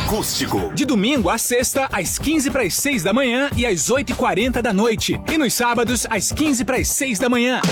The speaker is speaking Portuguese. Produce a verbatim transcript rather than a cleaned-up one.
Acústico. De domingo a sexta, às quinze para as seis da manhã e às oito e quarenta da noite. E nos sábados, às quinze para as seis da manhã.